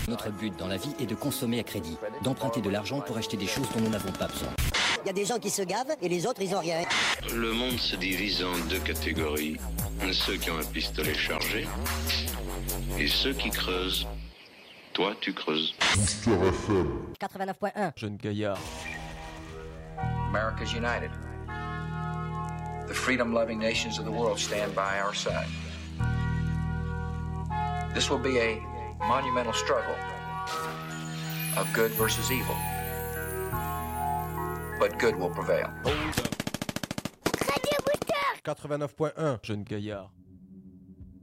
Notre but dans la vie est de consommer à crédit, d'emprunter de l'argent pour acheter des choses dont nous n'avons pas besoin. Il y a des gens qui se gavent et les autres ils ont rien. Le monde se divise en deux catégories. Ceux qui ont un pistolet chargé et ceux qui creusent. Toi, tu creuses. 89.1. Jeune gaillard. America's united. The freedom-loving nations of the world stand by our side. This will be a monumental struggle of good versus evil. But good will prevail. 89.1. Jeune gaillard.